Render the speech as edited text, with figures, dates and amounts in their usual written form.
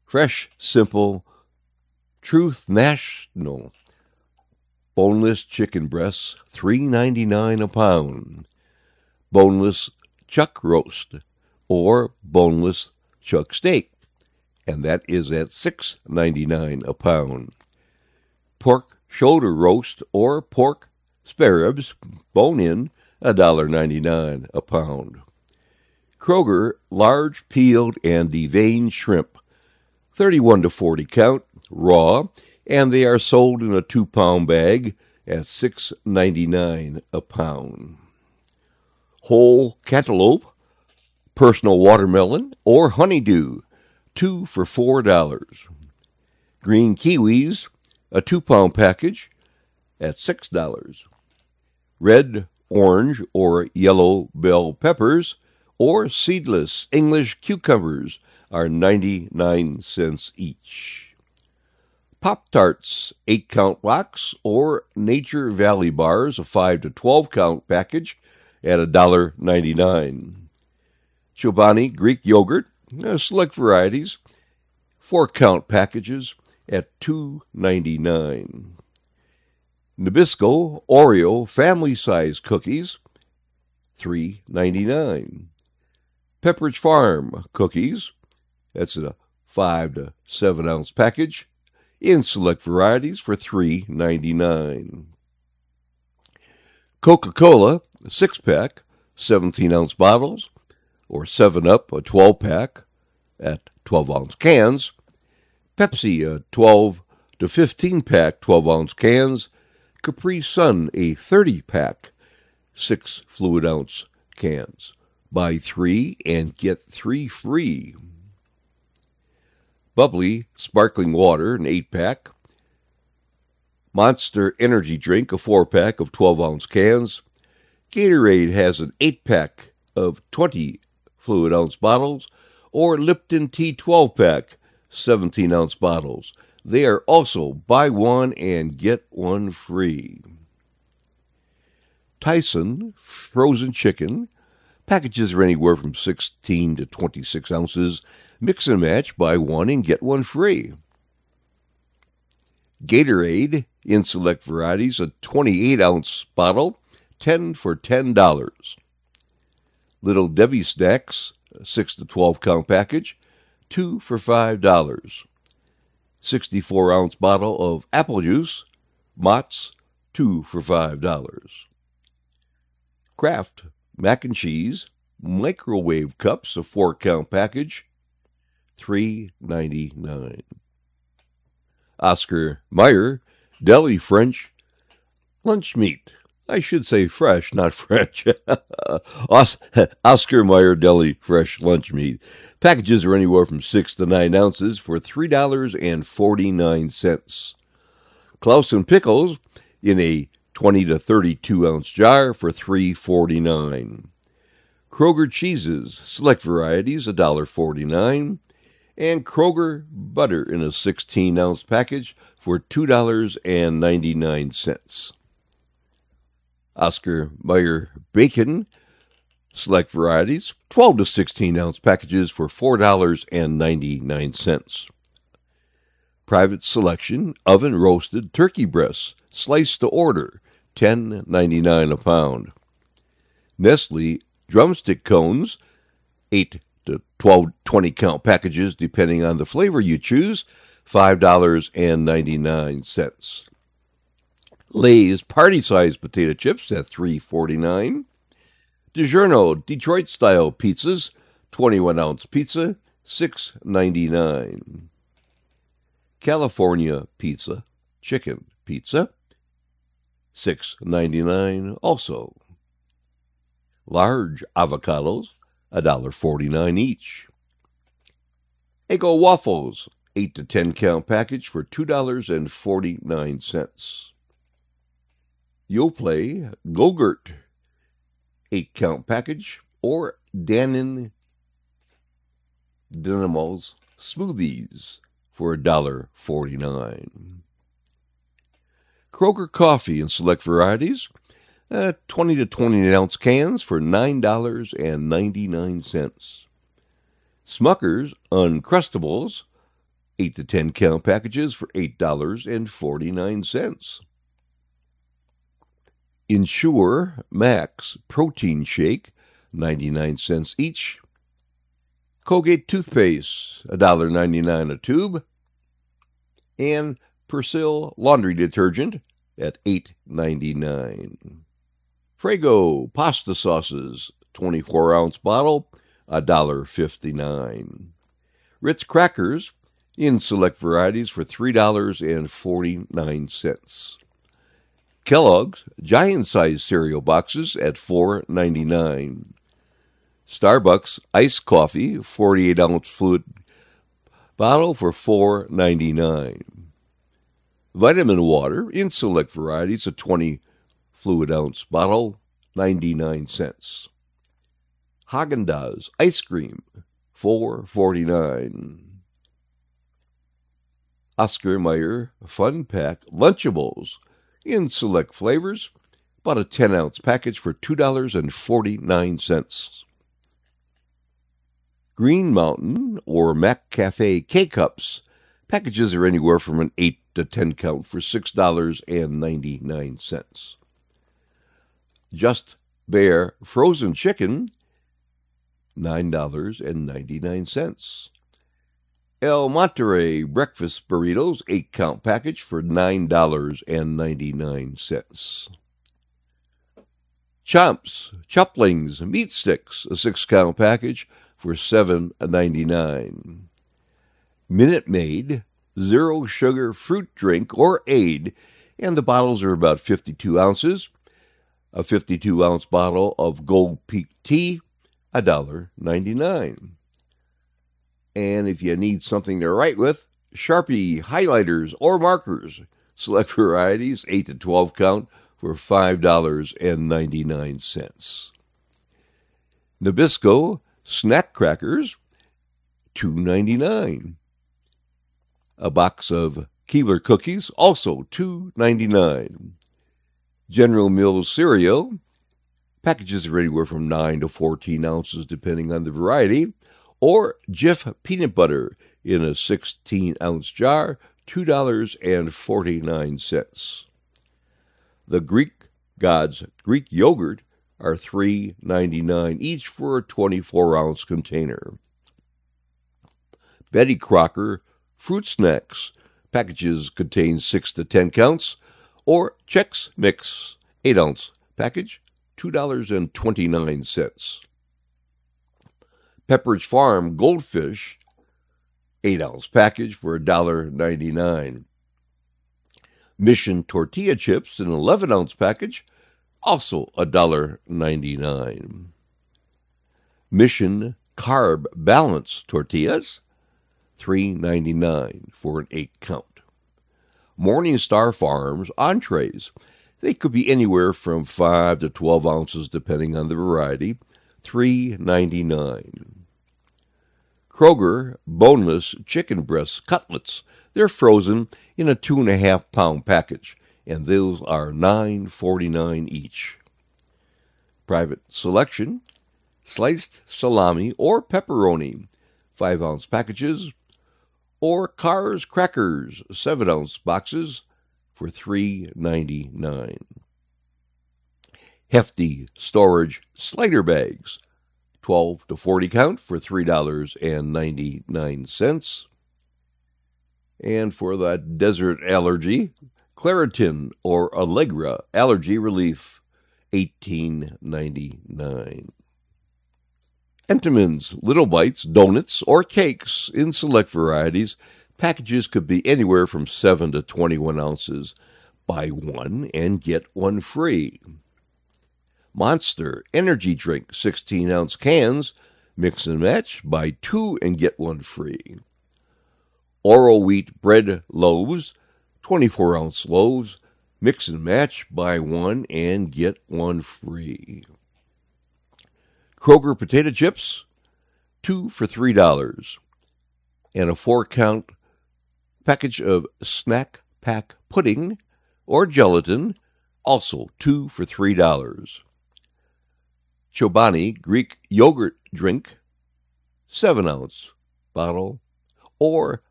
Fresh, Simple, Truth National. Boneless chicken breasts, $3.99 a pound. Boneless chuck roast or boneless chuck steak, and that is at $6.99 a pound. Pork shoulder roast or pork spare ribs, bone-in, $1.99 a pound. Kroger large peeled and deveined shrimp, 31 to 40 count, raw, and they are sold in a 2-pound bag at $6.99 a pound. Whole cantaloupe, personal watermelon, or honeydew, 2 for $4. Green kiwis, a 2-pound package at $6. Red, orange, or yellow bell peppers, or seedless English cucumbers are 99 cents each. Pop-Tarts, 8-count box, or Nature Valley bars, a 5 to 12-count package at $1.99. Chobani Greek yogurt, select varieties, 4-count packages at $2.99. Nabisco Oreo family-size cookies, $3.99. Pepperidge Farm cookies, that's a 5 to 7-ounce package, in select varieties for $3.99. Coca-Cola, 6-pack, 17-ounce bottles, or 7-Up, a 12-pack, at 12-ounce cans. Pepsi, a 12 to 15-pack, 12-ounce cans. Capri Sun, a 30-pack, 6 fluid-ounce cans. Buy 3 and get 3 free. Bubbly sparkling water, an 8-pack. Monster Energy Drink, a 4-pack of 12-ounce cans. Gatorade has an 8-pack of 20 fluid-ounce bottles, or Lipton Tea 12-pack, 17-ounce bottles. They are also buy one and get one free. Tyson frozen chicken. Packages are anywhere from 16 to 26 ounces. Mix and match, buy one and get one free. Gatorade, in select varieties, a 28-ounce bottle, 10 for $10. Little Debbie Snacks, a 6 to 12-count package, 2 for $5. 64-ounce bottle of apple juice, Mott's, 2 for $5. Kraft mac and cheese, microwave cups, a 4-count package, $3.99. Oscar Mayer deli French lunch meat. I should say fresh, not French. Oscar Mayer deli fresh lunch meat. Packages are anywhere from 6 to 9 ounces for $3.49. Clausen pickles in a 20 to 32-ounce jar for $3.49. Kroger cheeses, select varieties, $1.49. And Kroger butter in a 16-ounce package for $2.99. Oscar Mayer bacon, select varieties, 12 to 16-ounce packages for $4.99. Private Selection oven-roasted turkey breasts, sliced to order, $10.99 a pound. Nestle drumstick cones, 8 to 12, 20-count packages, depending on the flavor you choose, $5.99. Lay's party-sized potato chips at $3.49. DiGiorno Detroit-style pizzas, 21-ounce pizza, $6.99. California Pizza, chicken pizza, $6.99 also. Large avocados, $1.49 each. Eggo waffles, 8 to 10-count package for $2.49. Yoplait Go-Gurt, 8-count package, or Dannon Dynamos smoothies for $1.49. Kroger coffee in select varieties, 20 to 28-ounce cans for $9.99. Smucker's Uncrustables, 8 to 10 count packages for $8.49. Ensure Max Protein Shake, 99 cents each. Colgate toothpaste, $1.99 a tube. And Persil laundry detergent at $8.99. Prego pasta sauces, 24-ounce bottle, $1.59. Ritz crackers in select varieties for $3.49. Kellogg's giant-sized cereal boxes at $4.99. Starbucks iced coffee, 48-ounce fluid bottle for $4.99. Vitamin water in select varieties, a 20 fluid-ounce bottle, 99 cents. Haagen-Dazs ice cream, $4.49. Oscar Mayer Fun Pack Lunchables in select flavors, about a 10-ounce package for $2.49. Green Mountain or Mac Cafe K-Cups. Packages are anywhere from an 8 to 10 count for $6.99. Just Bear Frozen Chicken, $9.99. El Monterey Breakfast Burritos, 8-count package for $9.99. Chomps Chuplings Meat Sticks, a 6-count package for $7.99. Minute Maid Zero Sugar Fruit Drink or Aid, and the bottles are about 52 ounces. A 52-ounce bottle of Gold Peak Tea, $1.99. And if you need something to write with, Sharpie highlighters or markers, select varieties, 8 to 12 count, for $5.99. Nabisco snack crackers, $2.99. A box of Keebler cookies, also $2.99. General Mills cereal, packages are anywhere from 9 to 14 ounces depending on the variety, or Jif peanut butter in a 16-ounce jar, $2.49. The Greek Gods Greek yogurt are $3.99 each for a 24-ounce container. Betty Crocker fruit snacks, packages contain 6 to 10 counts, or Chex Mix 8-ounce package, $2.29. Pepperidge Farm Goldfish 8-ounce package for $1.99. Mission tortilla chips, an 11-ounce package, also $1.99. Mission Carb Balance tortillas, $3.99 for an 8-count. Morningstar Farms entrees, they could be anywhere from 5 to 12 ounces depending on the variety, $3.99. Kroger boneless chicken breast cutlets, they're frozen in a 2.5-pound package, and those are $9.49 each. Private Selection, sliced salami or pepperoni, 5-ounce packages, or Carr's Crackers, 7-ounce boxes for $3.99. Hefty Storage Slider Bags, 12 to 40 count for $3.99. And for that desert allergy, Claritin or Allegra Allergy Relief, $18.99. Entenmann's Little Bites, donuts, or cakes in select varieties. Packages could be anywhere from 7 to 21 ounces. Buy one and get one free. Monster Energy Drink, 16-ounce cans. Mix and match. Buy 2 and get one free. Oro Wheat Bread Loaves, 24-ounce loaves. Mix and match. Buy 1 and get 1 free. Kroger potato chips, 2 for $3. And a 4-count package of Snack Pack pudding or gelatin, also 2 for $3. Chobani Greek yogurt drink, 7-ounce bottle, or